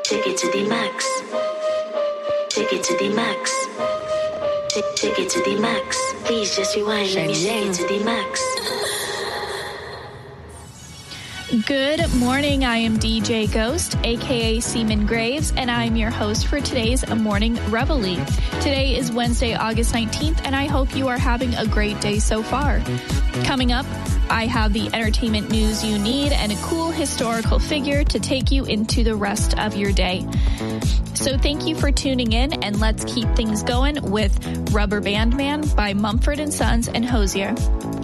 Take it to the max. Take it to the max. Take it to the max. Please just rewind. Let me take it to the max. Good morning, I am DJ Ghost, aka Seaman Graves, and I'm your host for today's Morning Reveille. Today is Wednesday, August 19th, and I hope you are having a great day so far. Coming up, I have the entertainment news you need and a cool historical figure to take you into the rest of your day. So thank you for tuning in, and let's keep things going with Rubber Band Man by Mumford & Sons and Hozier.